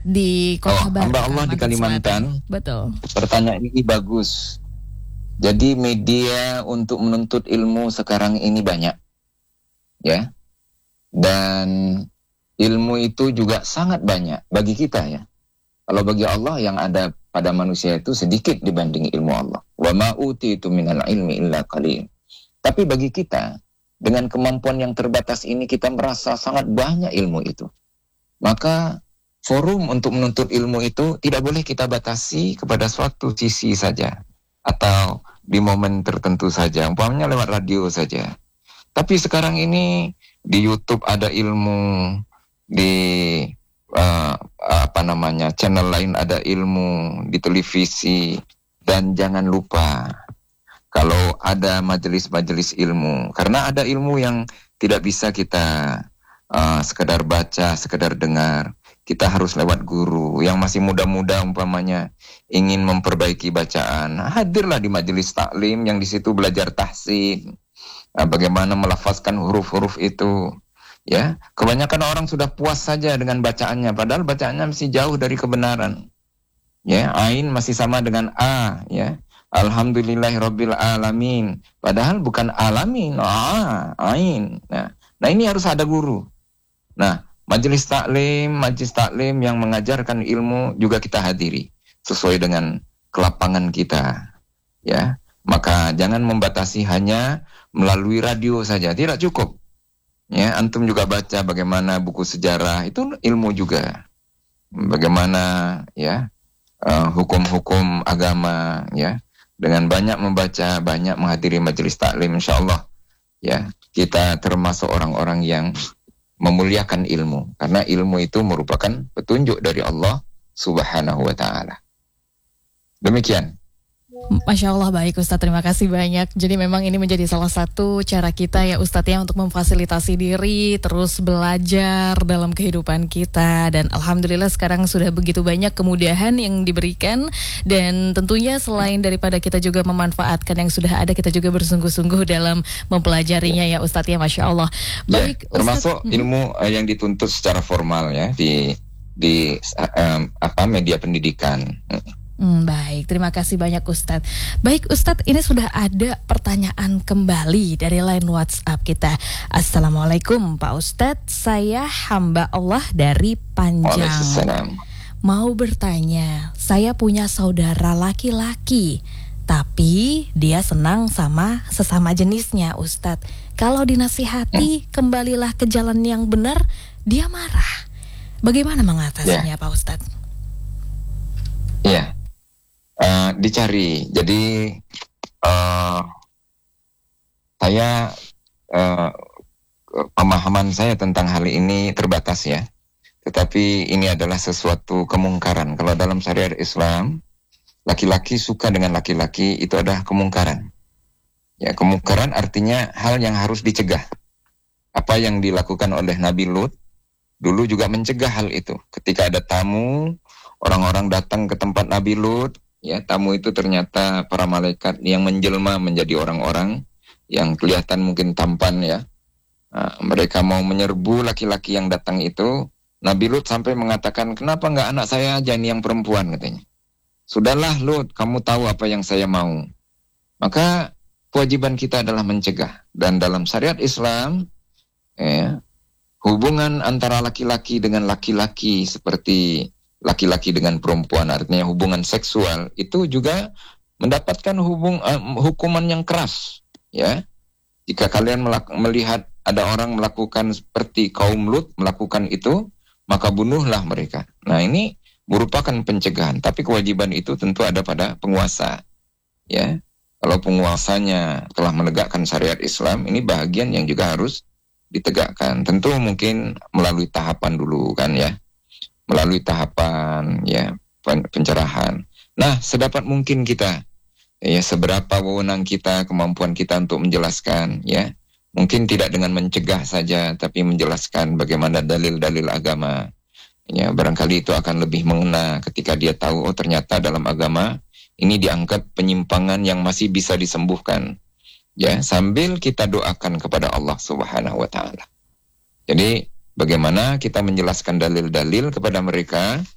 di Kota Baru, hamba Allah di Kalimantan. Betul. Pertanyaan ini bagus. Jadi media untuk menuntut ilmu sekarang ini banyak, ya. Dan ilmu itu juga sangat banyak bagi kita, ya. Kalau bagi Allah yang ada pada manusia itu sedikit dibanding ilmu Allah. Wa ma utitu minal ilmi illa qalil. Tapi bagi kita, dengan kemampuan yang terbatas ini, kita merasa sangat banyak ilmu itu. Maka forum untuk menuntut ilmu itu tidak boleh kita batasi kepada suatu sisi saja, atau di momen tertentu saja, umpamanya lewat radio saja. Tapi sekarang ini di YouTube ada ilmu, di channel lain ada ilmu, di televisi, dan jangan lupa kalau ada majelis-majelis ilmu, karena ada ilmu yang tidak bisa kita sekedar baca, sekedar dengar. Kita harus lewat guru yang masih muda-muda umpamanya ingin memperbaiki bacaan. Hadirlah di majelis taklim yang di situ belajar tahsin, bagaimana melafazkan huruf-huruf itu. Ya, kebanyakan orang sudah puas saja dengan bacaannya, padahal bacaannya masih jauh dari kebenaran. Ya, ain masih sama dengan a, ya. Alhamdulillahirabbil alamin, padahal bukan alamin, ain. Nah, ini harus ada guru. Nah, majelis taklim yang mengajarkan ilmu juga kita hadiri sesuai dengan kelapangan kita, ya. Maka jangan membatasi hanya melalui radio saja, tidak cukup. Ya, antum juga baca bagaimana buku sejarah, itu ilmu juga. Bagaimana, ya, hukum-hukum agama, ya. Dengan banyak membaca, banyak menghadiri majelis taklim, insyaallah, ya, kita termasuk orang-orang yang memuliakan ilmu, karena ilmu itu merupakan petunjuk dari Allah Subhanahu wa ta'ala. Demikian. Masya Allah, baik Ustadz, terima kasih banyak. Jadi memang ini menjadi salah satu cara kita ya Ustadz ya untuk memfasilitasi diri, terus belajar dalam kehidupan kita. Dan Alhamdulillah sekarang sudah begitu banyak kemudahan yang diberikan. Dan tentunya selain daripada kita juga memanfaatkan yang sudah ada, kita juga bersungguh-sungguh dalam mempelajarinya ya Ustadz ya, Masya Allah. Baik, ya, termasuk Ustadz, ilmu yang dituntut secara formal ya di media pendidikan. Baik, terima kasih banyak Ustadz. Baik Ustadz, ini sudah ada pertanyaan kembali dari line WhatsApp kita. Assalamualaikum Pak Ustadz, saya hamba Allah dari Panjang. Mau bertanya, saya punya saudara laki-laki, tapi dia senang sama sesama jenisnya Ustadz. Kalau dinasihati kembalilah ke jalan yang benar, dia marah. Bagaimana mengatasinya Pak Ustadz? Iya. Dicari. Jadi saya pemahaman saya tentang hal ini terbatas ya. Tetapi ini adalah sesuatu kemungkaran. Kalau dalam syariat Islam, laki-laki suka dengan laki-laki itu adalah kemungkaran. Ya, kemungkaran artinya hal yang harus dicegah. Apa yang dilakukan oleh Nabi Lut dulu juga mencegah hal itu. Ketika ada tamu, orang-orang datang ke tempat Nabi Lut, ya, tamu itu ternyata para malaikat yang menjelma menjadi orang-orang yang kelihatan mungkin tampan ya. Nah, mereka mau menyerbu laki-laki yang datang itu. Nabi Lut sampai mengatakan, kenapa enggak anak saya aja nih yang perempuan, katanya. Sudahlah Lut, kamu tahu apa yang saya mau. Maka kewajiban kita adalah mencegah. Dan dalam syariat Islam, ya, hubungan antara laki-laki dengan laki-laki seperti laki-laki dengan perempuan, artinya hubungan seksual, itu juga mendapatkan hukuman yang keras, ya. Jika kalian melihat ada orang melakukan seperti kaum Lut melakukan itu, maka bunuhlah mereka. Nah, ini merupakan pencegahan, tapi kewajiban itu tentu ada pada penguasa, ya. Kalau penguasanya telah menegakkan syariat Islam, ini bahagian yang juga harus ditegakkan. Tentu mungkin melalui tahapan dulu kan ya. Melalui tahapan ya pencerahan. Nah, sedapat mungkin kita ya, seberapa wewenang kita, kemampuan kita untuk menjelaskan ya. Mungkin tidak dengan mencegah saja, tapi menjelaskan bagaimana dalil-dalil agama. Ya, barangkali itu akan lebih mengena ketika dia tahu, oh ternyata dalam agama ini dianggap penyimpangan yang masih bisa disembuhkan. Ya, sambil kita doakan kepada Allah Subhanahu wa ta'ala. Jadi bagaimana kita menjelaskan dalil-dalil kepada mereka